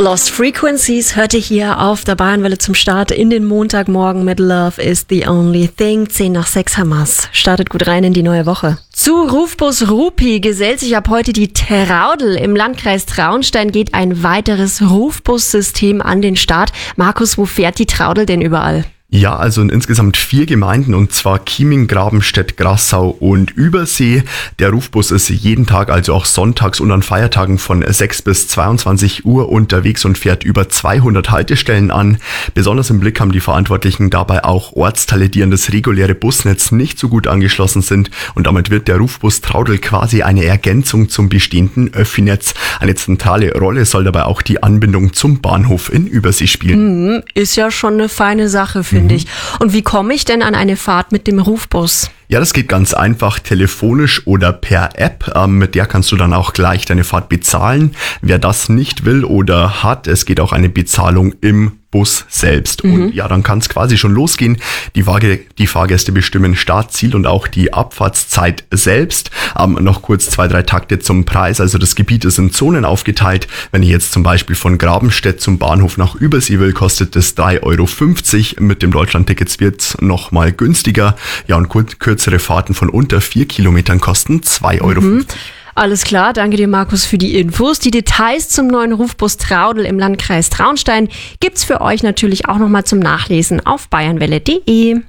Lost Frequencies hörte hier auf der Bayernwelle zum Start in den Montagmorgen mit Love is the Only Thing. 10 nach 6 Hamas. Startet gut rein in die neue Woche. Zu Rufbus Rupi gesellt sich ab heute die Traudl. Im Landkreis Traunstein geht ein weiteres Rufbussystem an den Start. Markus, wo fährt die Traudl denn überall? Ja, also in insgesamt 4 Gemeinden, und zwar Chieming, Grabenstedt, Grassau und Übersee. Der Rufbus ist jeden Tag, also auch sonntags und an Feiertagen von 6 bis 22 Uhr unterwegs und fährt über 200 Haltestellen an. Besonders im Blick haben die Verantwortlichen dabei auch Ortsteile, die an das reguläre Busnetz nicht so gut angeschlossen sind, und damit wird der Rufbus Traudl quasi eine Ergänzung zum bestehenden Öffi-Netz. Eine zentrale Rolle soll dabei auch die Anbindung zum Bahnhof in Übersee spielen. Ist ja schon eine feine Sache, finde ich. Und wie komme ich denn an eine Fahrt mit dem Rufbus? Ja, das geht ganz einfach, telefonisch oder per App. Mit der kannst du dann auch gleich deine Fahrt bezahlen. Wer das nicht will oder hat, es geht auch eine Bezahlung im Bus selbst. Und ja, dann kann es quasi schon losgehen. Die Fahrgäste bestimmen Start, Ziel und auch die Abfahrtszeit selbst. Noch kurz 2-3 Takte zum Preis. Also das Gebiet ist in Zonen aufgeteilt. Wenn ich jetzt zum Beispiel von Grabenstedt zum Bahnhof nach Übersee will, kostet es 3,50 €. Mit dem Deutschlandticket wird es nochmal günstiger. Ja, und kürzere Fahrten von unter 4 Kilometern kosten 2,50 €. Alles klar, danke dir, Markus, für die Infos. Die Details zum neuen Rufbus Traudl im Landkreis Traunstein gibt's für euch natürlich auch nochmal zum Nachlesen auf bayernwelle.de.